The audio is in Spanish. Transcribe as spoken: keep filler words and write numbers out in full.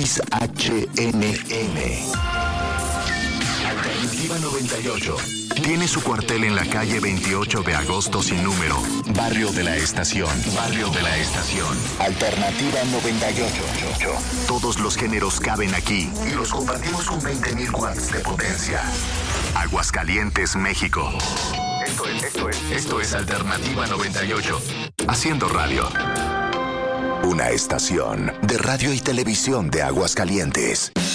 X H N M. Alternativa noventa y ocho. Tiene su cuartel en la calle veintiocho de agosto sin número. Barrio de la Estación. Barrio de la Estación. Alternativa noventa y ocho. Todos los géneros caben aquí y los compartimos con veinte mil watts de potencia. Aguascalientes, México. Esto es, esto es, esto es Alternativa noventa y ocho. Haciendo radio. Una estación de radio y televisión de Aguascalientes.